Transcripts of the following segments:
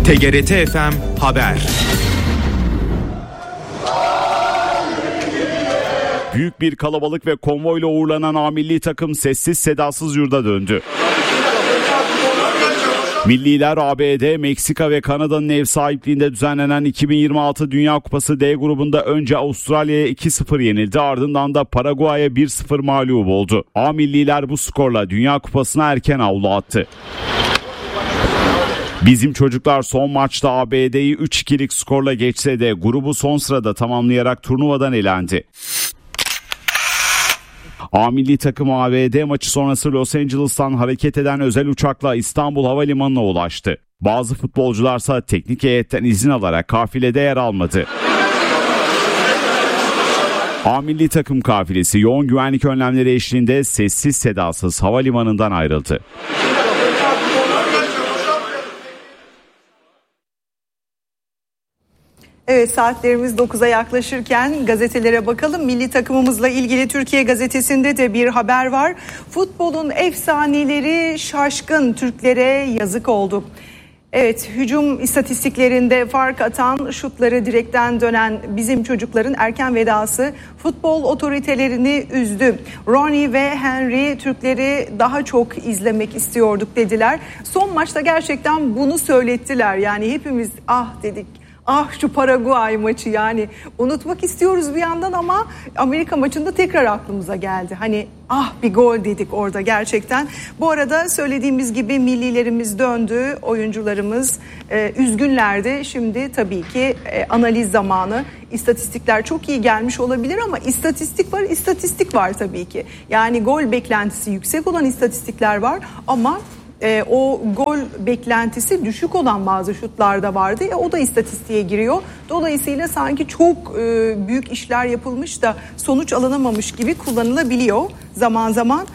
TGRT FM Haber. Büyük bir kalabalık ve konvoyla uğurlanan A milli takım sessiz sedasız yurda döndü. Milliler ABD, Meksika ve Kanada'nın ev sahipliğinde düzenlenen 2026 Dünya Kupası D grubunda önce Avustralya'ya 2-0 yenildi, ardından da Paraguay'a 1-0 mağlup oldu. A milliler bu skorla Dünya Kupası'na erken avlu attı. Bizim çocuklar son maçta ABD'yi 3-2'lik skorla geçse de grubu son sırada tamamlayarak turnuvadan elendi. A milli takım ABD maçı sonrası Los Angeles'tan hareket eden özel uçakla İstanbul Havalimanı'na ulaştı. Bazı futbolcularsa teknik heyetten izin alarak kafilede yer almadı. A milli takım kafilesi yoğun güvenlik önlemleri eşliğinde sessiz sedasız havalimanından ayrıldı. Evet, saatlerimiz 9'a yaklaşırken gazetelere bakalım. Milli takımımızla ilgili Türkiye Gazetesi'nde de bir haber var. Futbolun efsaneleri şaşkın, Türklere yazık oldu. Evet, hücum istatistiklerinde fark atan, şutları direkten dönen bizim çocukların erken vedası futbol otoritelerini üzdü. Ronnie ve Henry Türkleri daha çok izlemek istiyorduk dediler. Son maçta gerçekten bunu söylettiler. Yani hepimiz dedik. Şu Paraguay maçı, yani unutmak istiyoruz bir yandan ama Amerika maçında tekrar aklımıza geldi. Hani bir gol dedik orada gerçekten. Bu arada söylediğimiz gibi millilerimiz döndü, oyuncularımız üzgünlerdi. Şimdi tabii ki analiz zamanı. İstatistikler çok iyi gelmiş olabilir ama istatistik var tabii ki. Yani gol beklentisi yüksek olan istatistikler var ama o gol beklentisi düşük olan bazı şutlarda vardı. O da istatistiğe giriyor. Dolayısıyla sanki çok büyük işler yapılmış da sonuç alınamamış gibi kullanılabiliyor zaman zaman.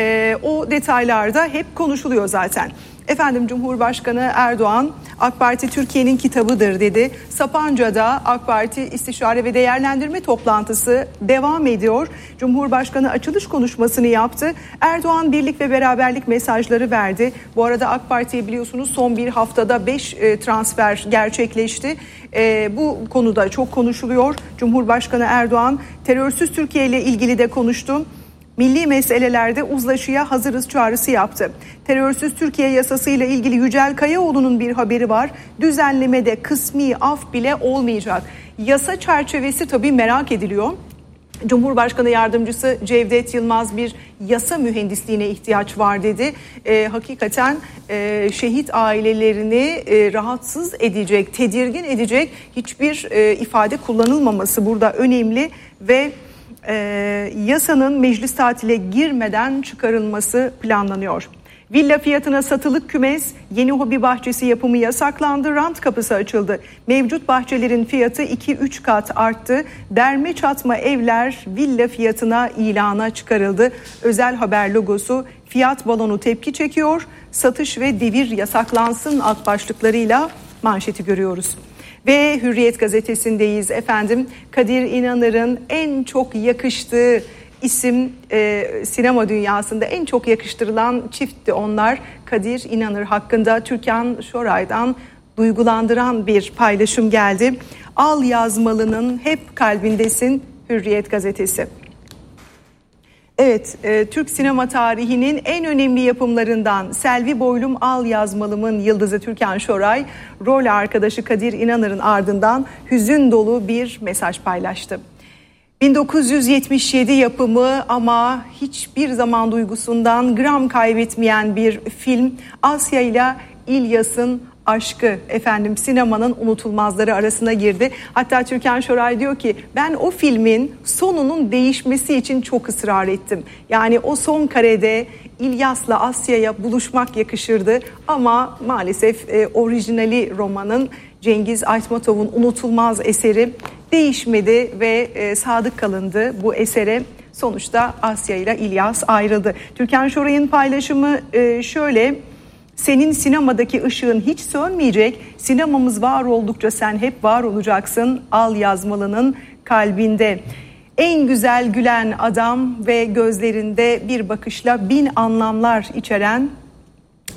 O detaylarda hep konuşuluyor zaten. Efendim, Cumhurbaşkanı Erdoğan AK Parti Türkiye'nin kitabıdır dedi. Sapanca'da AK Parti İstişare ve Değerlendirme toplantısı devam ediyor. Cumhurbaşkanı açılış konuşmasını yaptı. Erdoğan birlik ve beraberlik mesajları verdi. Bu arada AK Parti'ye biliyorsunuz son bir haftada 5 transfer gerçekleşti. Bu konuda çok konuşuluyor. Cumhurbaşkanı Erdoğan terörsüz Türkiye ile ilgili de konuştu. Milli meselelerde uzlaşıya hazırız çağrısı yaptı. Terörsüz Türkiye yasasıyla ilgili Yücel Kayaoğlu'nun bir haberi var. Düzenlemede kısmi af bile olmayacak. Yasa çerçevesi tabii merak ediliyor. Cumhurbaşkanı Yardımcısı Cevdet Yılmaz bir yasa mühendisliğine ihtiyaç var dedi. Hakikaten şehit ailelerini rahatsız edecek, tedirgin edecek hiçbir ifade kullanılmaması burada önemli ve yasanın meclis tatile girmeden çıkarılması planlanıyor. Villa fiyatına satılık kümes, yeni hobi bahçesi yapımı yasaklandı, rant kapısı açıldı. Mevcut bahçelerin fiyatı 2-3 kat arttı. Derme çatma evler villa fiyatına ilana çıkarıldı. Özel Haber logosu fiyat balonu tepki çekiyor. Satış ve devir yasaklansın alt başlıklarıyla manşeti görüyoruz. Ve Hürriyet gazetesindeyiz efendim. Kadir İnanır'ın en çok yakıştığı isim, sinema dünyasında en çok yakıştırılan çiftti onlar. Kadir İnanır hakkında Türkan Şoray'dan duygulandıran bir paylaşım geldi. Al Yazmalı'nın hep kalbindesin, Hürriyet gazetesi. Evet, Türk sinema tarihinin en önemli yapımlarından Selvi Boylum Al Yazmalım'ın yıldızı Türkan Şoray, rol arkadaşı Kadir İnanır'ın ardından hüzün dolu bir mesaj paylaştı. 1977 yapımı ama hiçbir zaman duygusundan gram kaybetmeyen bir film, Asya ile İlyas'ın aşkı efendim sinemanın unutulmazları arasına girdi. Hatta Türkan Şoray diyor ki ben o filmin sonunun değişmesi için çok ısrar ettim. Yani o son karede İlyas'la Asya'ya buluşmak yakışırdı ama maalesef orijinali romanın Cengiz Aytmatov'un unutulmaz eseri değişmedi ve sadık kalındı bu esere. Sonuçta Asya ile İlyas ayrıldı. Türkan Şoray'ın paylaşımı şöyle: senin sinemadaki ışığın hiç sönmeyecek, sinemamız var oldukça sen hep var olacaksın, Al Yazmalı'nın kalbinde. En güzel gülen adam ve gözlerinde bir bakışla bin anlamlar içeren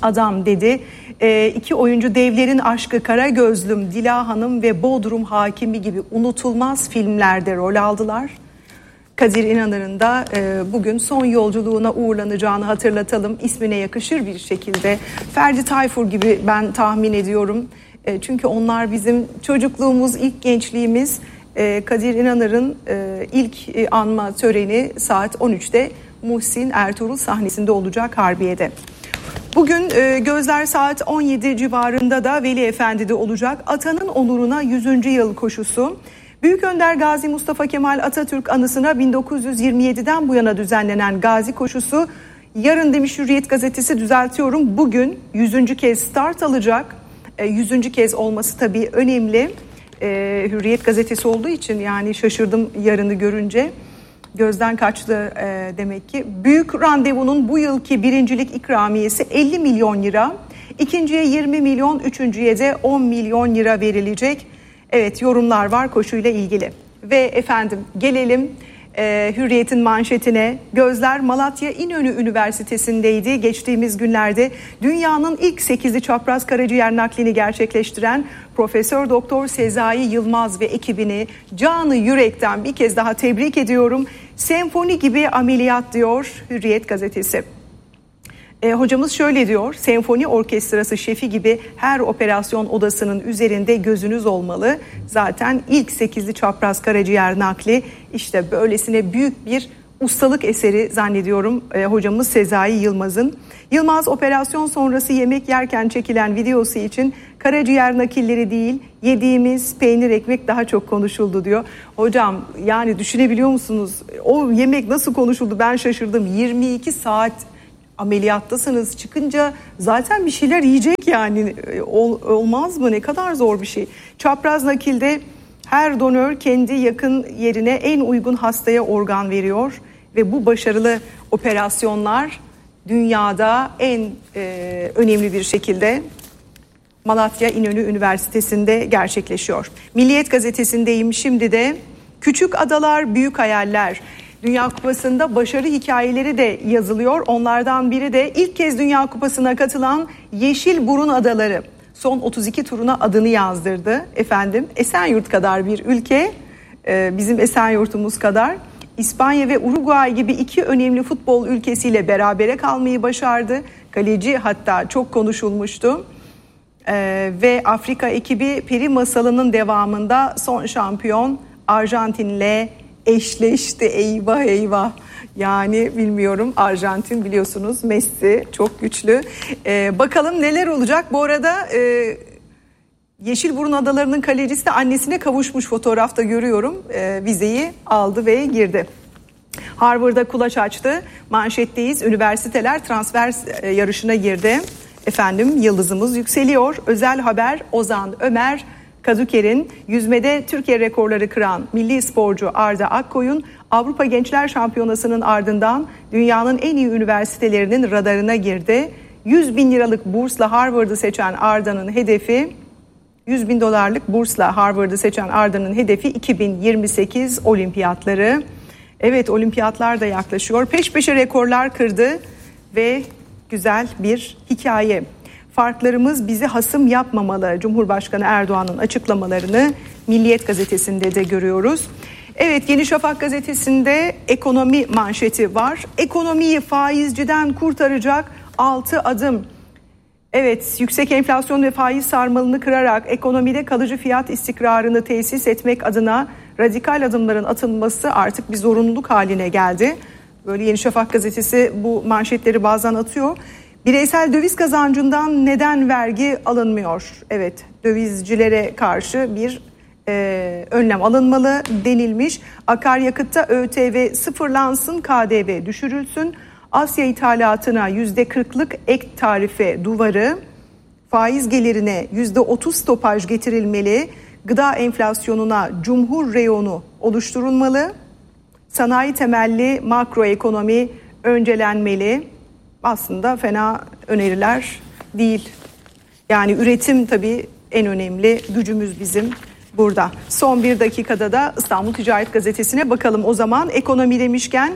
adam dedi. İki oyuncu devlerin aşkı Karagözlüm, Dila Hanım ve Bodrum Hakimi gibi unutulmaz filmlerde rol aldılar. Kadir İnanır'ın da bugün son yolculuğuna uğurlanacağını hatırlatalım. İsmine yakışır bir şekilde. Ferdi Tayfur gibi ben tahmin ediyorum. Çünkü onlar bizim çocukluğumuz, ilk gençliğimiz. Kadir İnanır'ın ilk anma töreni saat 13'te Muhsin Ertuğrul sahnesinde olacak Harbiye'de. Bugün gözler saat 17 civarında da Veli Efendi'de olacak. Atanın onuruna 100. yıl koşusu. Büyük Önder Gazi Mustafa Kemal Atatürk anısına 1927'den bu yana düzenlenen Gazi koşusu yarın demiş Hürriyet gazetesi, düzeltiyorum, bugün 100. kez start alacak. 100. kez olması tabii önemli. Hürriyet gazetesi olduğu için yani şaşırdım yarını görünce. Gözden kaçtı demek ki. Büyük randevunun bu yılki birincilik ikramiyesi 50 milyon lira. İkinciye 20 milyon, üçüncüye de 10 milyon lira verilecek. Evet, yorumlar var koşuyla ilgili. Ve efendim gelelim Hürriyet'in manşetine. Gözler Malatya İnönü Üniversitesi'ndeydi. Geçtiğimiz günlerde dünyanın ilk 8'li çapraz karaciğer naklini gerçekleştiren Profesör Doktor Sezai Yılmaz ve ekibini canı yürekten bir kez daha tebrik ediyorum. Senfoni gibi ameliyat diyor Hürriyet gazetesi. Hocamız şöyle diyor: senfoni orkestrası şefi gibi her operasyon odasının üzerinde gözünüz olmalı. Zaten ilk 8'li çapraz karaciğer nakli işte böylesine büyük bir ustalık eseri zannediyorum hocamız Sezai Yılmaz'ın. Yılmaz operasyon sonrası yemek yerken çekilen videosu için karaciğer nakilleri değil, yediğimiz peynir ekmek daha çok konuşuldu diyor. Hocam yani düşünebiliyor musunuz? O yemek nasıl konuşuldu, ben şaşırdım. 22 saat ameliyattasınız, çıkınca zaten bir şeyler yiyecek yani, olmaz mı? Ne kadar zor bir şey. Çapraz nakilde her donör kendi yakın yerine en uygun hastaya organ veriyor ve bu başarılı operasyonlar dünyada en önemli bir şekilde Malatya İnönü Üniversitesi'nde gerçekleşiyor. Milliyet gazetesindeyim şimdi de. Küçük adalar, büyük hayaller. Dünya Kupası'nda başarı hikayeleri de yazılıyor. Onlardan biri de ilk kez Dünya Kupası'na katılan Yeşilburun Adaları. Son 32 turuna adını yazdırdı. Efendim Esenyurt kadar bir ülke, bizim Esenyurt'umuz kadar. İspanya ve Uruguay gibi iki önemli futbol ülkesiyle berabere kalmayı başardı. Kaleci hatta çok konuşulmuştu. Ve Afrika ekibi peri masalının devamında son şampiyon Arjantin'le eşleşti. Eyvah eyvah. Yani bilmiyorum, Arjantin biliyorsunuz Messi çok güçlü. Bakalım neler olacak. Bu arada Yeşilburun Adaları'nın kalecisi de annesine kavuşmuş, fotoğrafta görüyorum. Vizeyi aldı ve girdi. Harvard'a kulaç açtı. Manşetteyiz. Üniversiteler transfer yarışına girdi. Efendim yıldızımız yükseliyor. Özel haber: Ozan Ömer Kaduker'in yüzmede Türkiye rekorları kıran milli sporcu Arda Akkoyun Avrupa Gençler Şampiyonası'nın ardından dünyanın en iyi üniversitelerinin radarına girdi. 100 bin liralık bursla Harvard'ı seçen Arda'nın hedefi 100 bin dolarlık bursla Harvard'ı seçen Arda'nın hedefi 2028 olimpiyatları. Evet, olimpiyatlar da yaklaşıyor. Peş peşe rekorlar kırdı ve güzel bir hikaye. Farklarımız bizi hasım yapmamalı. Cumhurbaşkanı Erdoğan'ın açıklamalarını Milliyet gazetesinde de görüyoruz. Evet, Yeni Şafak gazetesinde ekonomi manşeti var. Ekonomiyi faizciden kurtaracak 6 adım. Evet, yüksek enflasyon ve faiz sarmalını kırarak ekonomide kalıcı fiyat istikrarını tesis etmek adına radikal adımların atılması artık bir zorunluluk haline geldi. Böyle Yeni Şafak gazetesi bu manşetleri bazen atıyor. Bireysel döviz kazancından neden vergi alınmıyor? Evet, dövizcilere karşı bir önlem alınmalı denilmiş. Akaryakıtta ÖTV sıfırlansın, KDV düşürülsün. Asya ithalatına %40'lık ek tarife duvarı, faiz gelirine %30 stopaj getirilmeli. Gıda enflasyonuna cumhur reyonu oluşturulmalı. Sanayi temelli makroekonomi öncelenmeli. Aslında fena öneriler değil. Yani üretim tabii en önemli gücümüz bizim burada. Son bir dakikada da İstanbul Ticaret Gazetesi'ne bakalım. O zaman ekonomi demişken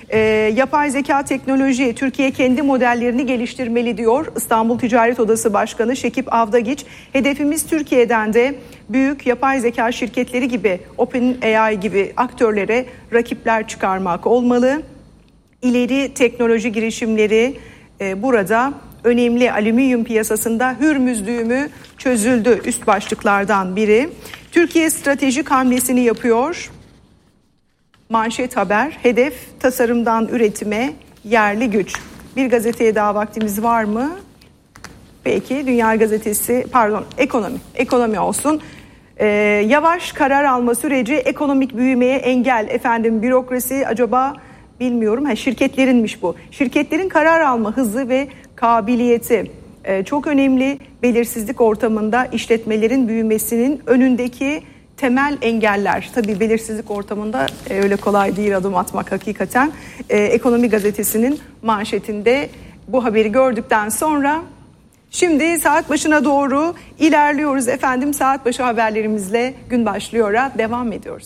Yapay zeka teknoloji, Türkiye kendi modellerini geliştirmeli diyor İstanbul Ticaret Odası Başkanı Şekip Avdagiç. Hedefimiz Türkiye'den de büyük yapay zeka şirketleri gibi, OpenAI gibi aktörlere rakipler çıkarmak olmalı. İleri teknoloji girişimleri burada önemli. Alüminyum piyasasında Hürmüz düğümü çözüldü, üst başlıklardan biri. Türkiye stratejik hamlesini yapıyor. Manşet haber, hedef tasarımdan üretime yerli güç. Bir gazeteye daha vaktimiz var mı? Peki, Dünya Gazetesi, ekonomi olsun. Yavaş karar alma süreci ekonomik büyümeye engel. Efendim, bürokrasi acaba bilmiyorum. Şirketlerinmiş bu. Şirketlerin karar alma hızı ve kabiliyeti çok önemli. Belirsizlik ortamında işletmelerin büyümesinin önündeki temel engeller. Tabii belirsizlik ortamında öyle kolay değil adım atmak hakikaten. Ekonomi Gazetesi'nin manşetinde bu haberi gördükten sonra şimdi saat başına doğru ilerliyoruz efendim. Saat başı haberlerimizle gün başlıyor'a devam ediyoruz.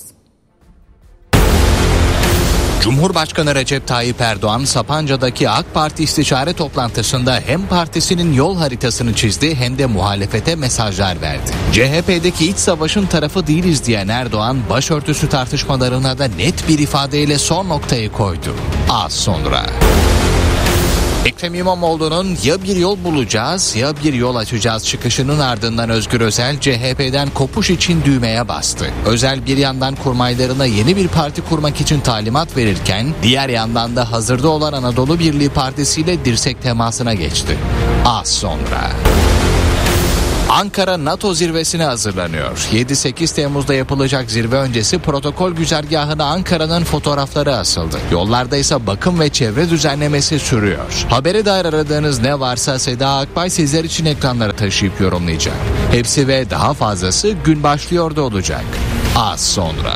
Cumhurbaşkanı Recep Tayyip Erdoğan Sapanca'daki AK Parti istişare toplantısında hem partisinin yol haritasını çizdi hem de muhalefete mesajlar verdi. CHP'deki iç savaşın tarafı değiliz diyen Erdoğan başörtüsü tartışmalarına da net bir ifadeyle son noktayı koydu. Az sonra. Ekrem İmamoğlu'nun ya bir yol bulacağız ya bir yol açacağız çıkışının ardından Özgür Özel CHP'den kopuş için düğmeye bastı. Özel bir yandan kurmaylarına yeni bir parti kurmak için talimat verirken diğer yandan da hazırda olan Anadolu Birliği Partisi ile dirsek temasına geçti. Az sonra. Ankara NATO zirvesine hazırlanıyor. 7-8 Temmuz'da yapılacak zirve öncesi protokol güzergahına Ankara'nın fotoğrafları asıldı. Yollarda ise bakım ve çevre düzenlemesi sürüyor. Habere dair aradığınız ne varsa Seda Akbay sizler için ekranlara taşıyıp yorumlayacak. Hepsi ve daha fazlası gün başlıyor'da olacak. Az sonra.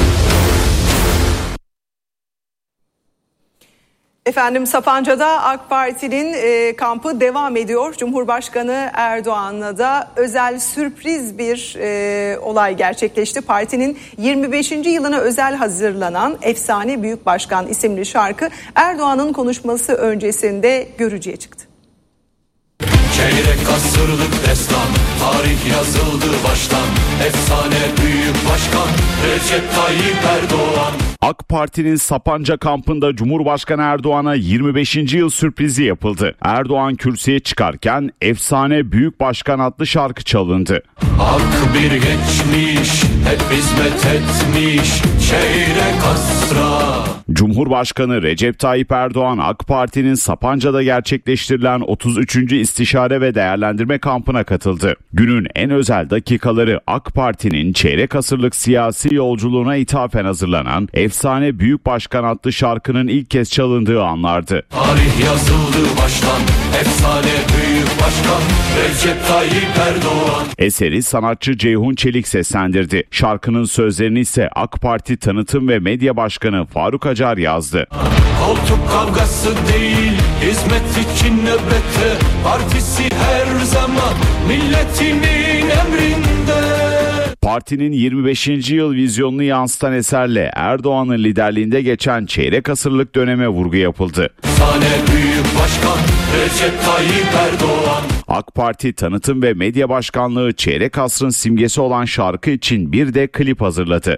Efendim, Sapanca'da AK Parti'nin kampı devam ediyor. Cumhurbaşkanı Erdoğan'la da özel sürpriz bir olay gerçekleşti. Partinin 25. yılına özel hazırlanan Efsane Büyük Başkan isimli şarkı Erdoğan'ın konuşması öncesinde görücüye çıktı. Çeyrek asırlık destan, tarih yazıldı baştan. Efsane büyük başkan Recep Tayyip Erdoğan. AK Parti'nin Sapanca kampında Cumhurbaşkanı Erdoğan'a 25. yıl sürprizi yapıldı. Erdoğan kürsüye çıkarken Efsane Büyük Başkan adlı şarkı çalındı. Ak bir geçmiş, hep hizmet etmiş, çeyrek asra. Cumhurbaşkanı Recep Tayyip Erdoğan AK Parti'nin Sapanca'da gerçekleştirilen 33. İstişare ve Değerlendirme kampına katıldı. Günün en özel dakikaları AK Parti'nin çeyrek asırlık siyasi yolculuğuna ithafen hazırlanan Efsane Büyük Başkan adlı şarkının ilk kez çalındığı anlardı. Tarih yazıldı baştan, efsane büyük başkan Recep Tayyip Erdoğan. Eseri sanatçı Ceyhun Çelik seslendirdi. Şarkının sözlerini ise AK Parti Tanıtım ve Medya Başkanı Faruk Acar yazdı. Koltuk kavgası değil, hizmet için nöbette, partisi her zaman milletinin emrinde. Partinin 25. yıl vizyonunu yansıtan eserle Erdoğan'ın liderliğinde geçen çeyrek asırlık döneme vurgu yapıldı. Efsane büyük başkan Recep Tayyip Erdoğan. AK Parti Tanıtım ve Medya Başkanlığı çeyrek asrın simgesi olan şarkı için bir de klip hazırladı.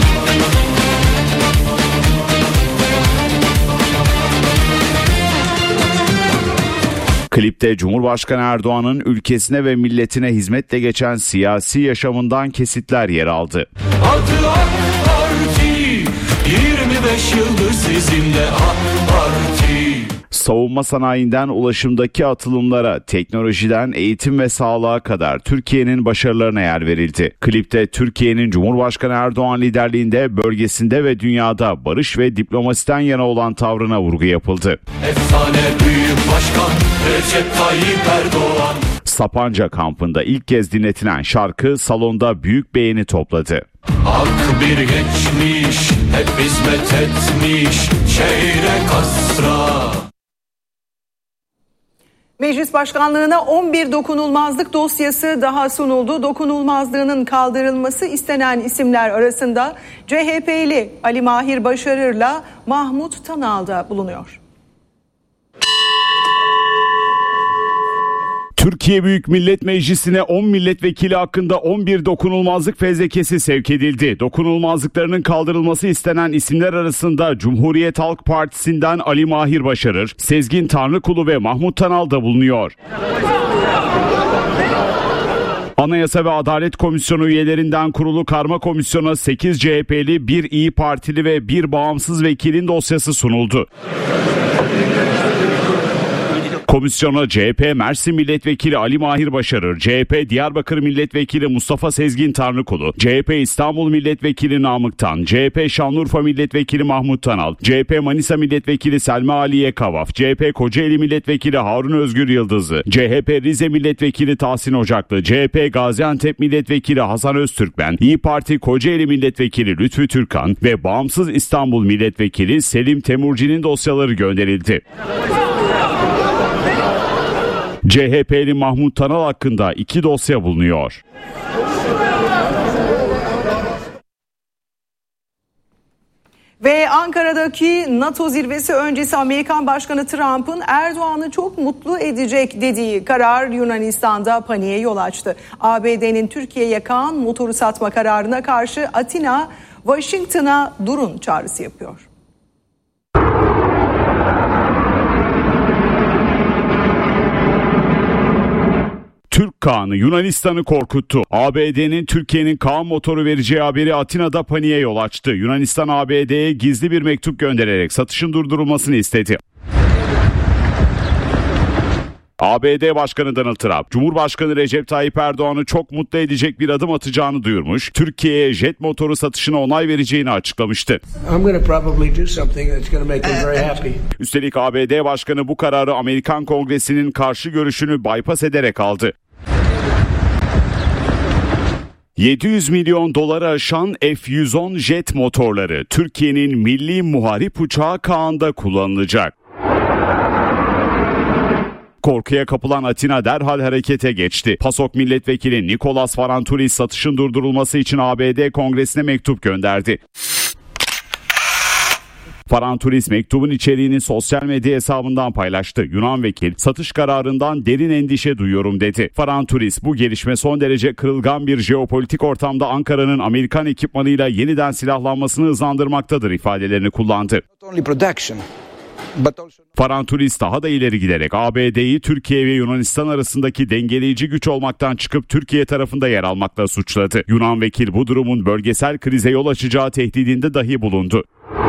Klipte Cumhurbaşkanı Erdoğan'ın ülkesine ve milletine hizmetle geçen siyasi yaşamından kesitler yer aldı. Adı AK Parti, 25 yıldır sizinle AK Parti. Savunma sanayinden ulaşımdaki atılımlara, teknolojiden eğitim ve sağlığa kadar Türkiye'nin başarılarına yer verildi. Klipte Türkiye'nin Cumhurbaşkanı Erdoğan liderliğinde bölgesinde ve dünyada barış ve diplomasiden yana olan tavrına vurgu yapıldı. Efsane büyük başkan Recep Tayyip Erdoğan. Sapanca kampında ilk kez dinletilen şarkı salonda büyük beğeni topladı. Ak bir geçmiş, hep hizmet etmiş, çeyrek asra. Meclis Başkanlığı'na 11 dokunulmazlık dosyası daha sunuldu. Dokunulmazlığının kaldırılması istenen isimler arasında CHP'li Ali Mahir Başarır'la Mahmut Tanal da bulunuyor. Türkiye Büyük Millet Meclisi'ne 10 milletvekili hakkında 11 dokunulmazlık fezlekesi sevk edildi. Dokunulmazlıklarının kaldırılması istenen isimler arasında Cumhuriyet Halk Partisi'nden Ali Mahir Başarır, Sezgin Tanrıkulu ve Mahmut Tanal da bulunuyor. Anayasa ve Adalet Komisyonu üyelerinden kurulu karma komisyona 8 CHP'li, 1 İYİ Partili ve 1 bağımsız vekilin dosyası sunuldu. Komisyona CHP Mersin Milletvekili Ali Mahir Başarır, CHP Diyarbakır Milletvekili Mustafa Sezgin Tanrıkulu, CHP İstanbul Milletvekili Namık Tan, CHP Şanlıurfa Milletvekili Mahmut Tanal, CHP Manisa Milletvekili Selma Aliye Kavaf, CHP Kocaeli Milletvekili Harun Özgür Yıldızlı, CHP Rize Milletvekili Tahsin Ocaklı, CHP Gaziantep Milletvekili Hasan Öztürkmen, İYİ Parti Kocaeli Milletvekili Lütfü Türkan ve Bağımsız İstanbul Milletvekili Selim Temurci'nin dosyaları gönderildi. CHP'li Mahmut Tanal hakkında 2 dosya bulunuyor. Ve Ankara'daki NATO zirvesi öncesi Amerikan Başkanı Trump'ın Erdoğan'ı çok mutlu edecek dediği karar Yunanistan'da paniğe yol açtı. ABD'nin Türkiye'ye Kaan motoru satma kararına karşı Atina, Washington'a durun çağrısı yapıyor. Türk Kaan'ı Yunanistan'ı korkuttu. ABD'nin Türkiye'nin Kaan motoru vereceği haberi Atina'da paniğe yol açtı. Yunanistan ABD'ye gizli bir mektup göndererek satışın durdurulmasını istedi. ABD Başkanı Donald Trump, Cumhurbaşkanı Recep Tayyip Erdoğan'ı çok mutlu edecek bir adım atacağını duyurmuş, Türkiye'ye jet motoru satışına onay vereceğini açıklamıştı. Üstelik ABD Başkanı bu kararı Amerikan Kongresi'nin karşı görüşünü bypass ederek aldı. 700 milyon doları aşan F-110 jet motorları Türkiye'nin milli muharip uçağı Kaan'da kullanılacak. Korkuya kapılan Atina derhal harekete geçti. PASOK milletvekili Nikolas Farantoulis satışın durdurulması için ABD Kongresi'ne mektup gönderdi. Farantoulis mektubun içeriğini sosyal medya hesabından paylaştı. Yunan vekil, satış kararından derin endişe duyuyorum dedi. Farantoulis, bu gelişme son derece kırılgan bir jeopolitik ortamda Ankara'nın Amerikan ekipmanıyla yeniden silahlanmasını hızlandırmaktadır ifadelerini kullandı. Farantoulis daha da ileri giderek ABD'yi Türkiye ve Yunanistan arasındaki dengeleyici güç olmaktan çıkıp Türkiye tarafında yer almakla suçladı. Yunan vekil bu durumun bölgesel krize yol açacağı tehdidinde dahi bulundu.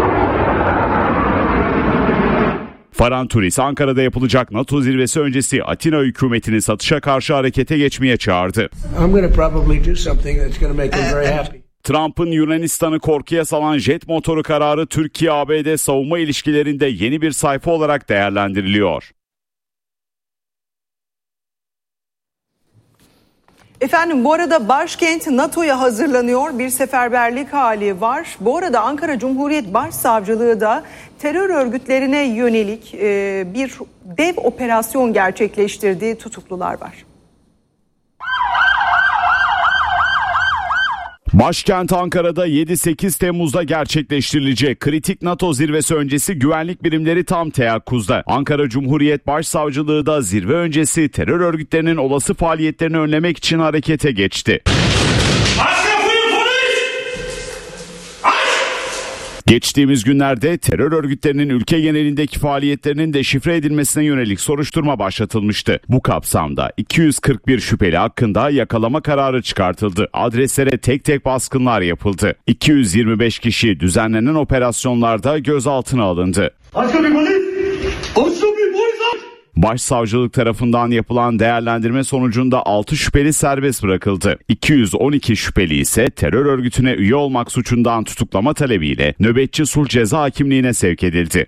Farantoulis, Ankara'da yapılacak NATO zirvesi öncesi Atina hükümetini satışa karşı harekete geçmeye çağırdı. Trump'ın Yunanistan'ı korkuya salan jet motoru kararı Türkiye-ABD savunma ilişkilerinde yeni bir sayfa olarak değerlendiriliyor. Efendim, bu arada başkent NATO'ya hazırlanıyor, bir seferberlik hali var. Bu arada Ankara Cumhuriyet Başsavcılığı da terör örgütlerine yönelik bir dev operasyon gerçekleştirdiği tutuklular var. Başkent Ankara'da 7-8 Temmuz'da gerçekleştirilecek kritik NATO zirvesi öncesi güvenlik birimleri tam teyakkuzda. Ankara Cumhuriyet Başsavcılığı da zirve öncesi terör örgütlerinin olası faaliyetlerini önlemek için harekete geçti. Geçtiğimiz günlerde terör örgütlerinin ülke genelindeki faaliyetlerinin de şifre edilmesine yönelik soruşturma başlatılmıştı. Bu kapsamda 241 şüpheli hakkında yakalama kararı çıkartıldı. Adreslere tek tek baskınlar yapıldı. 225 kişi düzenlenen operasyonlarda gözaltına alındı. Başsavcılık tarafından yapılan değerlendirme sonucunda 6 şüpheli serbest bırakıldı. 212 şüpheli ise terör örgütüne üye olmak suçundan tutuklama talebiyle nöbetçi sulh ceza hakimliğine sevk edildi.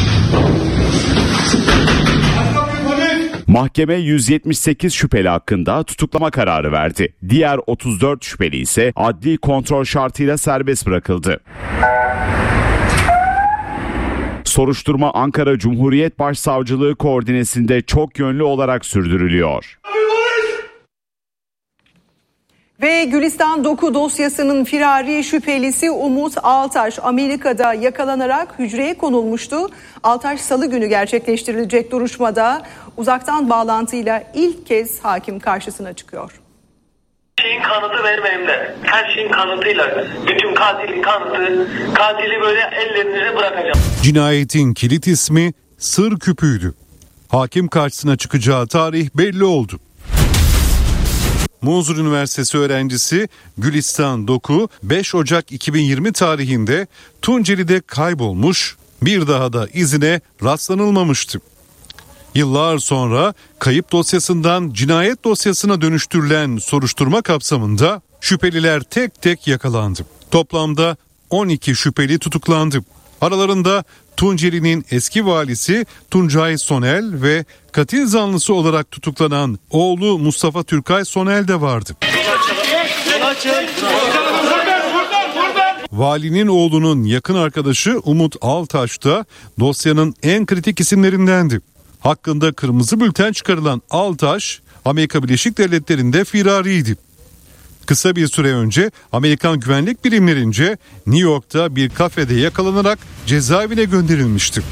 Mahkeme 178 şüpheli hakkında tutuklama kararı verdi. Diğer 34 şüpheli ise adli kontrol şartıyla serbest bırakıldı. Soruşturma Ankara Cumhuriyet Başsavcılığı koordinesinde çok yönlü olarak sürdürülüyor. Ve Gülistan Doku dosyasının firari şüphelisi Umut Altaş Amerika'da yakalanarak hücreye konulmuştu. Altaş salı günü gerçekleştirilecek duruşmada uzaktan bağlantıyla ilk kez hakim karşısına çıkıyor. Şeyin kanıtı benim elimde. Her şeyin kanıtıyla. Bütün katilin kanıtı. Katili böyle ellerinize bırakacağım. Cinayetin kilit ismi Sır Küpü'ydü. Hakim karşısına çıkacağı tarih belli oldu. Muzur Üniversitesi öğrencisi Gülistan Doku 5 Ocak 2020 tarihinde Tunceli'de kaybolmuş, bir daha da izine rastlanılmamıştı. Yıllar sonra kayıp dosyasından cinayet dosyasına dönüştürülen soruşturma kapsamında şüpheliler tek tek yakalandı. Toplamda 12 şüpheli tutuklandı. Aralarında Tunceli'nin eski valisi Tuncay Sonel ve katil zanlısı olarak tutuklanan oğlu Mustafa Türkay Sonel de vardı. Valinin oğlunun yakın arkadaşı Umut Altaş da dosyanın en kritik isimlerindendi. Hakkında kırmızı bülten çıkarılan Altaş, Amerika Birleşik Devletleri'nde firariydi. Kısa bir süre önce Amerikan güvenlik birimlerince New York'ta bir kafede yakalanarak cezaevine gönderilmişti.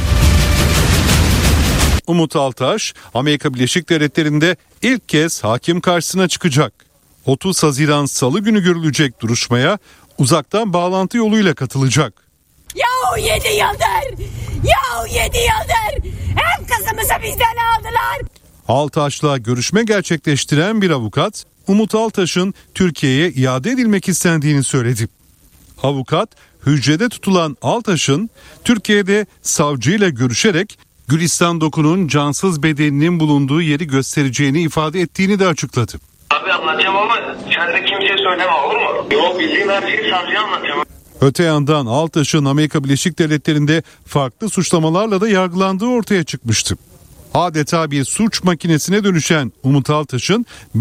Umut Altaş, Amerika Birleşik Devletleri'nde ilk kez hakim karşısına çıkacak. 30 Haziran Salı günü görülecek duruşmaya uzaktan bağlantı yoluyla katılacak. Yahu 7 yıldır! Yahu 7 yıldır! Hem kızımızı bizden aldılar! Altaş'la görüşme gerçekleştiren bir avukat, Umut Altaş'ın Türkiye'ye iade edilmek istendiğini söyledi. Avukat, hücrede tutulan Altaş'ın Türkiye'de savcıyla görüşerek Gülistan Doku'nun cansız bedeninin bulunduğu yeri göstereceğini ifade ettiğini de açıkladı. Abi anlatacağım ama sen de kimseye söyleme, olur mu? Yok, bildiğim her şeyi savcıya anlatacağım. Öte yandan Altaş'ın Amerika Birleşik Devletleri'nde farklı suçlamalarla da yargılandığı ortaya çıkmıştı. Adeta bir suç makinesine dönüşen Umut Altaş'ın